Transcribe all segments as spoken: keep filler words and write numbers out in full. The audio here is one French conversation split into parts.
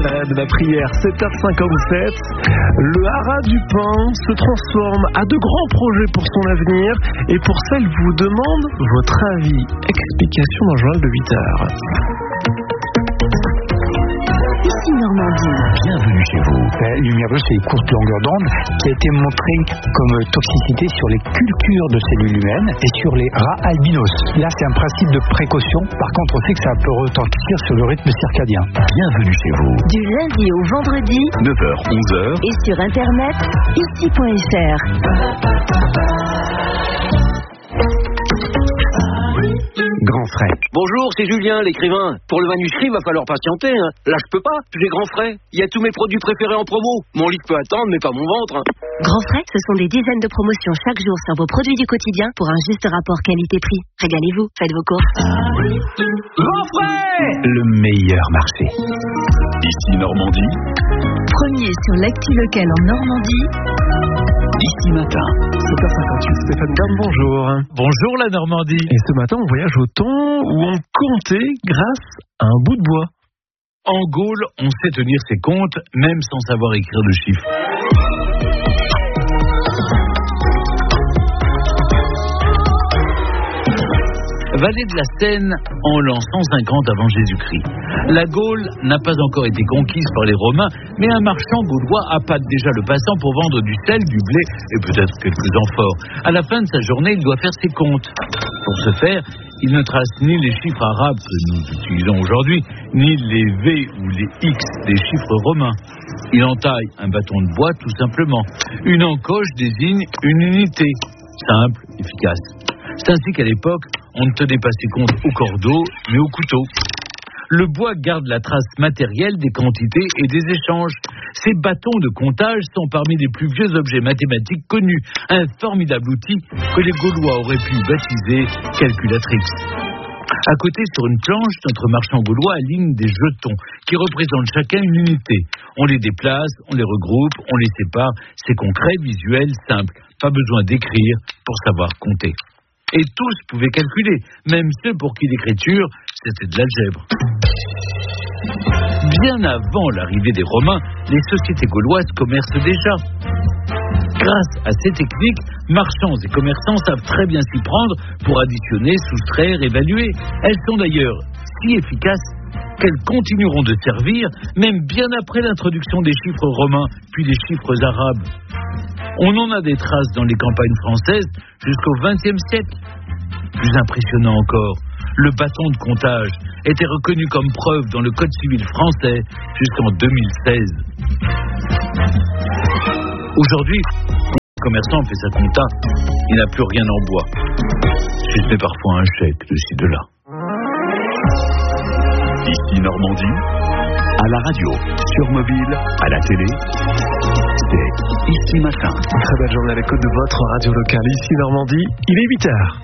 rappellerai de la prière, sept heures cinquante-sept. Le haras du pain se transforme à de grands projets pour son avenir. Et pour celle vous demande votre avis. Explication dans le journal de huit heures. Ici Normandie. Bienvenue chez vous. La lumière bleue, c'est une courte longueur d'onde qui a été montrée comme toxicité sur les cultures de cellules humaines et sur les rats albinos. Là, c'est un principe de précaution. Par contre, on sait que ça peut retentir sur le rythme circadien. Bienvenue chez vous. Du lundi au vendredi, neuf heures onze heures. Et sur internet, ici point f r. Grand frais. Bonjour, c'est Julien, l'écrivain. Pour le manuscrit, il va falloir patienter. Hein. Là, je peux pas. J'ai grand frais. Il y a tous mes produits préférés en promo. Mon lit peut attendre, mais pas mon ventre. Hein. Grand frais, ce sont des dizaines de promotions chaque jour sur vos produits du quotidien pour un juste rapport qualité-prix. Régalez-vous, faites vos courses. Grand frais, le meilleur marché. Ici Normandie. Premier sur l'actu local en Normandie. Ici matin. sept heures cinquante-huit, Stéphane Bern, bonjour. Bonjour la Normandie. Et ce matin, on voyage au temps où on comptait grâce à un bout de bois. En Gaule, on sait tenir ses comptes, même sans savoir écrire de chiffres. Vallée de la Seine en l'an cent cinquante avant Jésus-Christ. La Gaule n'a pas encore été conquise par les Romains, mais un marchand gaulois appâte déjà le passant pour vendre du sel, du blé et peut-être quelques amphores. À la fin de sa journée, il doit faire ses comptes. Pour ce faire, il ne trace ni les chiffres arabes que nous utilisons aujourd'hui, ni les V ou les X des chiffres romains. Il entaille un bâton de bois tout simplement. Une encoche désigne une unité, simple, efficace. C'est ainsi qu'à l'époque, on ne tenait pas ses comptes au cordeau, mais au couteau. Le bois garde la trace matérielle des quantités et des échanges. Ces bâtons de comptage sont parmi les plus vieux objets mathématiques connus. Un formidable outil que les Gaulois auraient pu baptiser calculatrix. À côté, sur une planche, notre marchand gaulois aligne des jetons qui représentent chacun une unité. On les déplace, on les regroupe, on les sépare. C'est concret, visuel, simple. Pas besoin d'écrire pour savoir compter. Et tous pouvaient calculer, même ceux pour qui l'écriture, c'était de l'algèbre. Bien avant l'arrivée des Romains, les sociétés gauloises commercent déjà. Grâce à ces techniques, marchands et commerçants savent très bien s'y prendre pour additionner, soustraire, évaluer. Elles sont d'ailleurs si efficaces qu'elles continueront de servir, même bien après l'introduction des chiffres romains, puis des chiffres arabes. On en a des traces dans les campagnes françaises jusqu'au vingtième siècle. Plus impressionnant encore, le bâton de comptage était reconnu comme preuve dans le Code civil français jusqu'en deux mille seize. Aujourd'hui, le commerçant fait sa compta, il n'a plus rien en bois. Si ce n'est parfois un chèque de ci de là. Ici Normandie, à la radio, sur mobile, à la télé, c'est Ici Matin. Très belle journée à l'écoute de votre radio locale. Ici Normandie, il est huit heures.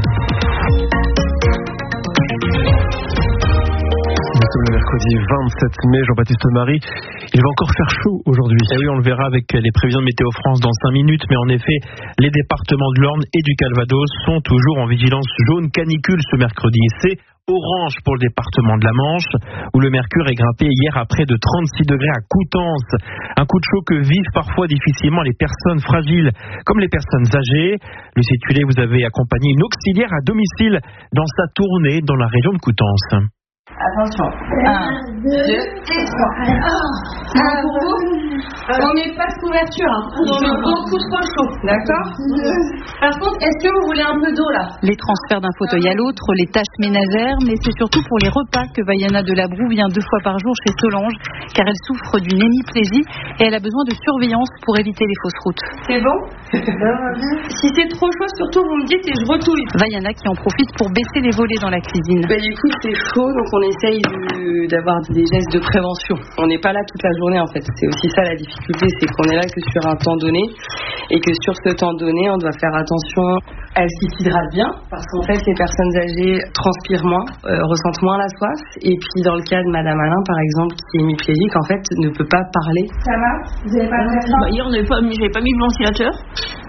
Nous sommes le mercredi vingt-sept mai, Jean-Baptiste Marie. Il va encore faire chaud aujourd'hui. Et oui, on le verra avec les prévisions de Météo France dans cinq minutes. Mais en effet, les départements de l'Orne et du Calvados sont toujours en vigilance jaune canicule ce mercredi. C'est orange pour le département de la Manche, où le mercure est grimpé hier à près de trente-six degrés à Coutances. Un coup de chaud que vivent parfois difficilement les personnes fragiles, comme les personnes âgées. Lucie Tullet, vous avez accompagné une auxiliaire à domicile dans sa tournée dans la région de Coutances. Attention. un, deux, trois. Un pour vous. On met pas de couverture. Hein. Il fait beaucoup trop chaud. D'accord. Par contre, est-ce que vous voulez un peu d'eau là? Les transferts d'un fauteuil à l'autre, les tâches ménagères, mais c'est surtout pour les repas que Vaiana Delabroux vient deux fois par jour chez Solange, car elle souffre d'une hémiplégie et elle a besoin de surveillance pour éviter les fausses routes. C'est bon? Si c'est trop chaud, surtout vous me dites et je retouille. Vaiana qui en profite pour baisser les volets dans la cuisine. Bah, du coup, c'est chaud, donc on essaye de, d'avoir des gestes de prévention. On n'est pas là toute la journée en fait. C'est aussi ça la difficulté, c'est qu'on est là que sur un temps donné et que sur ce temps donné, on doit faire attention à ce qu'ils s'hydratent bien, parce qu'en fait, les personnes âgées transpirent moins, euh, ressentent moins la soif. Et puis dans le cas de Madame Alain, par exemple, qui est hémiplégique, en fait, ne peut pas parler. Ça va? Vous n'avez pas le bah, hier, on n'avait pas, j'avais pas mis le ventilateur.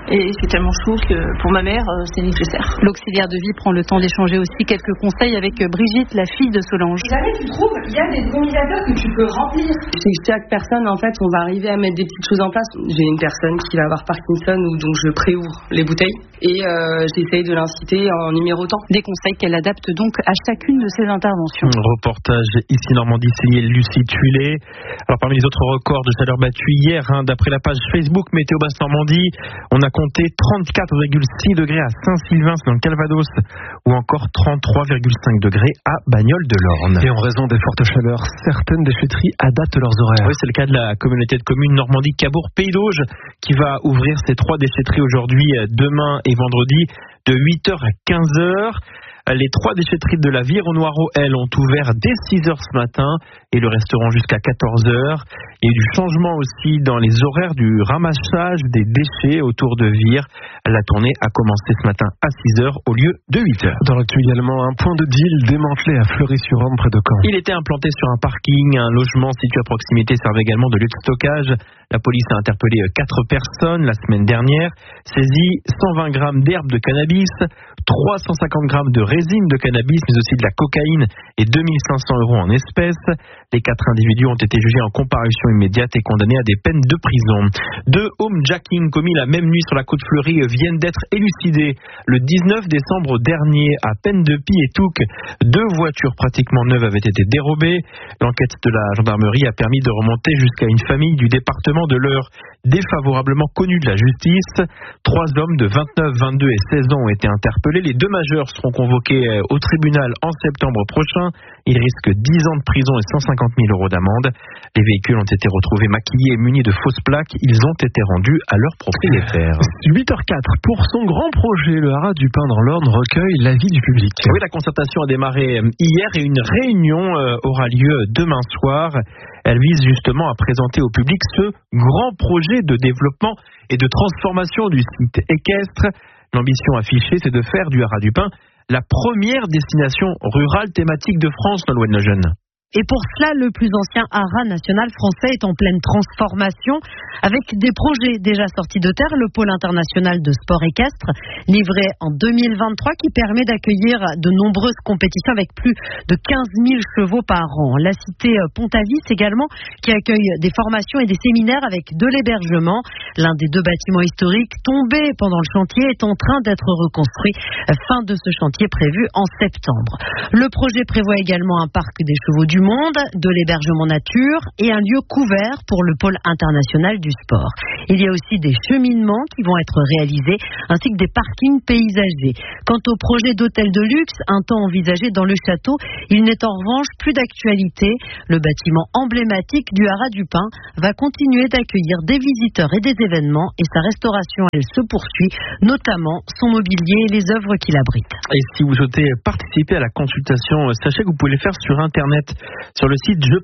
et c'est tellement chaud que pour ma mère, c'est nécessaire. L'auxiliaire de vie prend le temps d'échanger aussi quelques conseils avec Brigitte, la fille de Solange. Si jamais tu trouves, il y a des dénominateurs que tu peux remplir. Chez chaque personne, en fait, on va arriver à mettre des petites choses en place. J'ai une personne qui va avoir Parkinson, ou donc je préouvre les bouteilles et euh, j'essaye de l'inciter en numérotant. Des conseils qu'elle adapte donc à chacune de ses interventions. Reportage ici Normandie signé Lucie Tulé. Alors parmi les autres records de chaleur battus hier, hein, d'après la page Facebook Météo Basse Normandie, on a compté trente-quatre virgule six degrés à Saint-Sylvain dans le Calvados, ou encore trente-trois virgule cinq degrés à Bagnoles de l'Orne. Et en raison des fortes chaleurs, certaines déchetteries adaptent leurs horaires. Oui, c'est le cas de la communauté de communes Normandie Cabourg Pays d'Auge qui va ouvrir ses trois déchetteries aujourd'hui, demain et vendredi, de huit heures à quinze heures. Les trois déchetteries de la Vire au Noireau, elles, ont ouvert dès six heures ce matin et le resteront jusqu'à quatorze heures. Il y a eu du changement aussi dans les horaires du ramassage des déchets autour de Vire. La tournée a commencé ce matin à six heures au lieu de huit heures. Dans l'actu également, un point de deal démantelé à Fleury-sur-Orne près de Caen. Il était implanté sur un parking. Un logement situé à proximité servait également de lieu de stockage. La police a interpellé quatre personnes la semaine dernière. Saisi cent vingt grammes d'herbe de cannabis, trois cent cinquante grammes de résine de cannabis, mais aussi de la cocaïne et deux mille cinq cents euros en espèces. Les quatre individus ont été jugés en comparution immédiate et condamnés à des peines de prison. Deux homejacking commis la même nuit sur la côte Fleury viennent d'être élucidés. Le dix-neuf décembre dernier, à Pennes-de-Pie et Touques, deux voitures pratiquement neuves avaient été dérobées. L'enquête de la gendarmerie a permis de remonter jusqu'à une famille du département de l'Eure, défavorablement connue de la justice. Trois hommes de vingt-neuf, vingt-deux et seize ans ont été interpellés. Les deux majeurs seront convoqués au tribunal en septembre prochain. Ils risquent dix ans de prison et cent cinquante mille euros d'amende. Les véhicules ont été retrouvés maquillés et munis de fausses plaques. Ils ont été rendus à leurs propriétaires. huit heures quatre, pour son grand projet, le Haras du Pin dans l'Orne recueille l'avis du public. Oui, la concertation a démarré hier et une réunion aura lieu demain soir. Elle vise justement à présenter au public ce grand projet de développement et de transformation du site équestre. L'ambition affichée, c'est de faire du Haras du Pin la première destination rurale thématique de France, Nolwenn Lejeune. Et pour cela, le plus ancien haras national français est en pleine transformation avec des projets déjà sortis de terre. Le pôle international de sport équestre, livré en deux mille vingt-trois, qui permet d'accueillir de nombreuses compétitions avec plus de quinze mille chevaux par an. La cité Pont-Avis également, qui accueille des formations et des séminaires avec de l'hébergement. L'un des deux bâtiments historiques tombés pendant le chantier est en train d'être reconstruit. Fin de ce chantier prévu en septembre. Le projet prévoit également un parc des chevaux du monde, de l'hébergement nature et un lieu couvert pour le pôle international du sport. Il y a aussi des cheminements qui vont être réalisés ainsi que des parkings paysagers. Quant au projet d'hôtel de luxe, un temps envisagé dans le château, il n'est en revanche plus d'actualité. Le bâtiment emblématique du Haras du Pin va continuer d'accueillir des visiteurs et des événements et sa restauration, elle se poursuit, notamment son mobilier et les œuvres qu'il abrite. Et si vous souhaitez participer à la consultation, sachez que vous pouvez le faire sur Internet. Sur le site je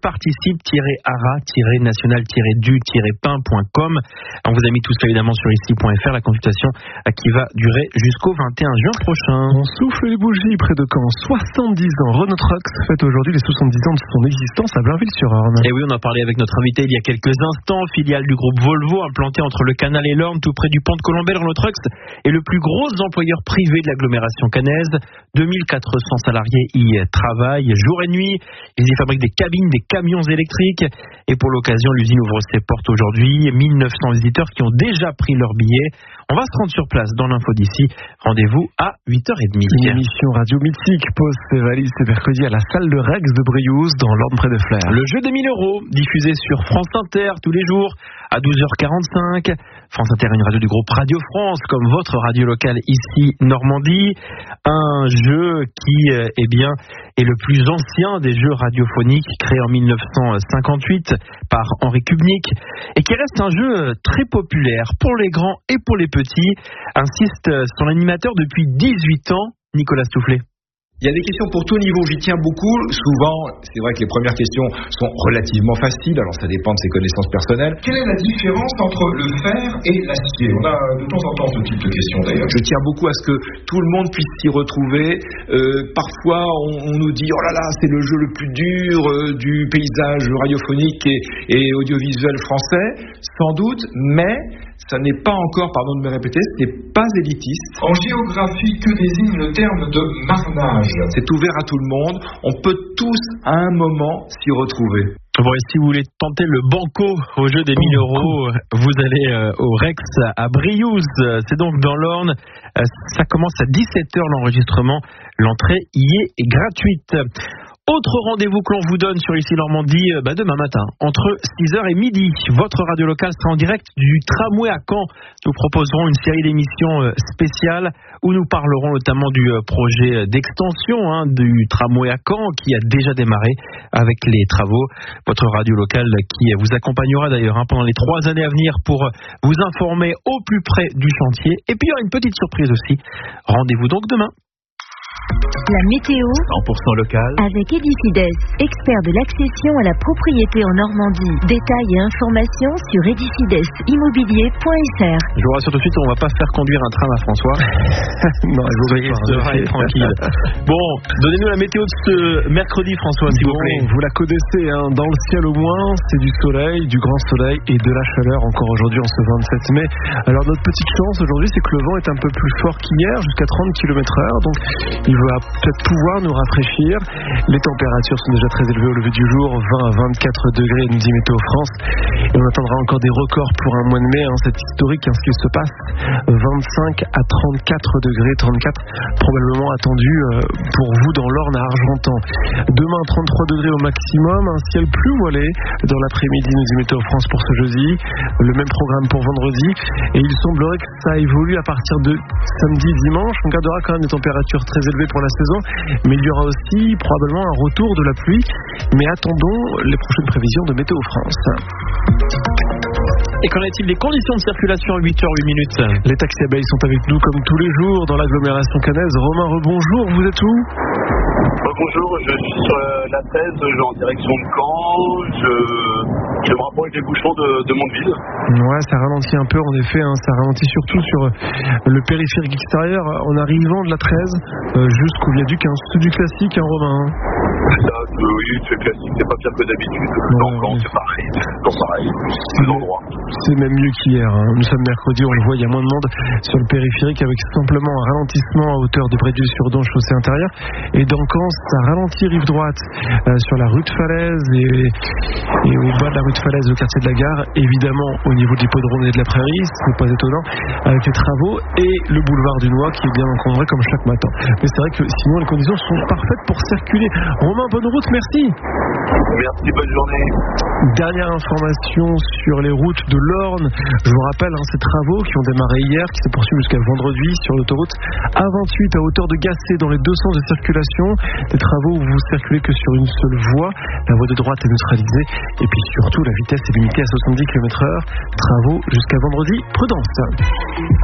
participe-haras-national-du-pain point com. On vous a mis tout ça évidemment sur ici point f r, la consultation qui va durer jusqu'au vingt et un juin prochain. On souffle les bougies près de Caen. soixante-dix ans. Renault Trucks fête aujourd'hui les soixante-dix ans de son existence à Blainville-sur-Orne. Et oui, on a parlé avec notre invité il y a quelques instants, filiale du groupe Volvo, implantée entre le Canal et l'Orne, tout près du pont de Colombelle. Renault Trucks est le plus gros employeur privé de l'agglomération cannaise. deux mille quatre cents salariés y travaillent jour et nuit. Ils y fabriquent des cabines, des camions électriques. Et pour l'occasion, l'usine ouvre ses portes aujourd'hui. mille neuf cents visiteurs qui ont déjà pris leur billet. On va se rendre sur place dans l'info d'ici. Rendez-vous à huit heures trente. Une émission radio mythique pose ses valises ce mercredi à la salle de Rex de Briouze dans l'Orne près de Flers. Le jeu des mille euros, diffusé sur France Inter tous les jours à douze heures quarante-cinq. France Inter est une radio du groupe Radio France, comme votre radio locale ici, Normandie. Un jeu qui eh bien, est le plus ancien des jeux radiophoniques, créé en mille neuf cent cinquante-huit par Henri Kubnik, et qui reste un jeu très populaire pour les grands et pour les petits, insiste son animateur depuis dix-huit ans, Nicolas Stoufflet. Il y a des questions pour tout niveau, j'y tiens beaucoup. Souvent, c'est vrai que les premières questions sont relativement faciles, alors ça dépend de ses connaissances personnelles. Quelle est la différence entre le fer et l'acier? On a de temps en temps ce type de questions d'ailleurs. Je tiens beaucoup à ce que tout le monde puisse s'y retrouver. Euh, parfois, on, on nous dit, oh là là, c'est le jeu le plus dur euh, du paysage radiophonique et, et audiovisuel français. Sans doute, mais ça n'est pas encore, pardon de me répéter, ce n'est pas élitiste. En géographie, que désigne le terme de marnage? C'est ouvert à tout le monde, on peut tous à un moment s'y retrouver. Bon, et si vous voulez tenter le banco au jeu des mille euros, vous allez euh, au Rex à Briouze. C'est donc dans l'Orne. Euh, ça commence à dix-sept heures l'enregistrement. L'entrée y est gratuite. Autre rendez-vous que l'on vous donne sur Ici Normandie, bah demain matin, entre six heures et midi. Votre radio locale sera en direct du tramway à Caen. Nous proposerons une série d'émissions spéciales où nous parlerons notamment du projet d'extension hein, du tramway à Caen qui a déjà démarré avec les travaux. Votre radio locale qui vous accompagnera d'ailleurs hein, pendant les trois années à venir pour vous informer au plus près du chantier. Et puis il y aura une petite surprise aussi. Rendez-vous donc demain. La météo cent pour cent local avec Edifides, expert de l'accession à la propriété en Normandie. Détails et informations sur edifides immobilier point f r. Je vous rassure tout de suite, on va pas faire conduire un train à François. Non, vous soyez serein et tranquille. Bon, donnez-nous la météo de ce mercredi, François, s'il bon, vous plaît. Vous la connaissez, hein, dans le ciel au moins, c'est du soleil, du grand soleil et de la chaleur encore aujourd'hui en ce vingt-sept mai. Alors notre petite chance aujourd'hui, c'est que le vent est un peu plus fort qu'hier, jusqu'à trente kilomètres heure, donc il va peut-être pouvoir nous rafraîchir. Les températures sont déjà très élevées au lever du jour, vingt à vingt-quatre degrés, nous dit Météo France. Et on attendra encore des records pour un mois de mai, hein, c'est historique hein, ce qui se passe. vingt-cinq à trente-quatre degrés, trente-quatre probablement attendu euh, pour vous dans l'Orne à Argentan. Demain, trente-trois degrés au maximum, un ciel plus voilé dans l'après-midi, nous dit Météo France pour ce jeudi. Le même programme pour vendredi. Et il semblerait que ça évolue à partir de samedi, dimanche. On gardera quand même des températures très élevées pour la saison, mais il y aura aussi probablement un retour de la pluie. Mais attendons les prochaines prévisions de Météo France. Et qu'en est-il des conditions de circulation à huit heures huit minutes? Les taxis abeilles sont avec nous comme tous les jours dans l'agglomération cannaise. Romain, rebonjour, vous êtes où? Bonjour, je suis sur la seize, je vais en direction de Caen, je, je me rapproche des bouchons de, de Mondeville. Ouais, ça ralentit un peu en effet, hein, ça ralentit surtout sur le périphérique extérieur en arrivant de la treize euh, jusqu'au viaduc, hein, c'est du classique, hein, Romain. Ça, euh, oui, c'est classique, c'est pas pire que d'habitude. Ouais, dans Caen, c'est pareil, c'est toujours pareil, c'est l'endroit. C'est même mieux qu'hier, hein. Nous sommes mercredi, on le voit, il y a moins de monde sur le périphérique avec simplement un ralentissement à hauteur de Brédus-sur-Don, chaussée intérieure. Et dans Caen, ça ralentit rive droite euh, sur la rue de Falaise et, et au bas de la rue de Falaise au quartier de la Gare, évidemment au niveau de l'hippodrome et de la Prairie, ce n'est pas étonnant, avec les travaux, et le boulevard du Noix qui est bien encombré comme chaque matin. Mais c'est vrai que sinon les conditions sont parfaites pour circuler. Romain, bonne route, merci. Merci, bonne journée. Dernière information sur les routes de l'Orne. Je vous rappelle hein, ces travaux qui ont démarré hier, qui se poursuivent jusqu'à vendredi sur l'autoroute A vingt-huit à hauteur de Gassé dans les deux sens de circulation. Des travaux où vous circulez que sur une seule voie. La voie de droite est neutralisée et puis surtout la vitesse est limitée à soixante-dix kilomètres heure. Travaux jusqu'à vendredi. Prudence.